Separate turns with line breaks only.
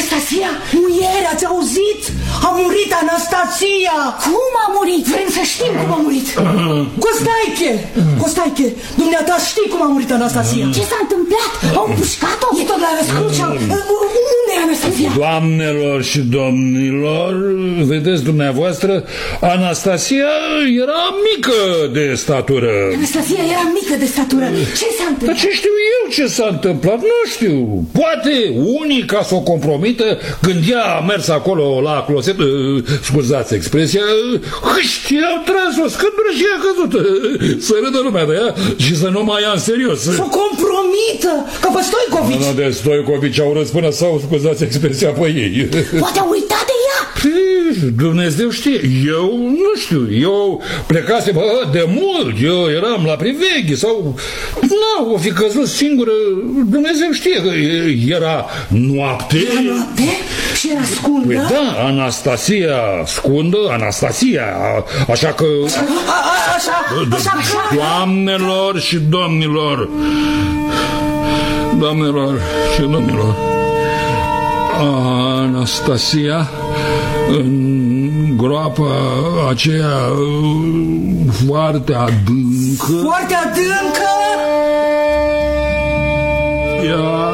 Anastasia?
Muiere, ați auzit? A murit Anastasia.
Cum a murit? Vrem să știm cum a murit.
Costaiche, dumneata știi cum a murit Anastasia.
Ce s-a întâmplat? Au împușcat-o?
E tot la răscrucea. Unde e Anastasia?
Doamnelor și domnilor, vedeți dumneavoastră, Anastasia era mică de statură.
Anastasia era mică de statură. Ce s-a întâmplat?
Dar ce știu eu ce s-a întâmplat? Nu știu. Poate unii, ca să o compromită, când ea a mers acolo la closet, scuzați expresia, hâști, au tras-o scândură și a căzut. Să râdă lumea de ea și să nu mai ia în serios.
Să o compromită, ca pe Stoicovici.
Nu, de Stoicovici au râs până sau, scuzați expresia, pe ei.
Poate a uitat de ea.
Dumnezeu știe, eu nu știu, eu plecasem de mult, eu eram la priveghe sau nu, o fi căzut singură, Dumnezeu știe că era noapte.
Era noapte și era scundă?
Păi da, Anastasia scundă, Anastasia, așa că...
Așa.
Doamnelor și domnilor, Anastasia în groapa aceea foarte adâncă.
Foarte adâncă?
Ea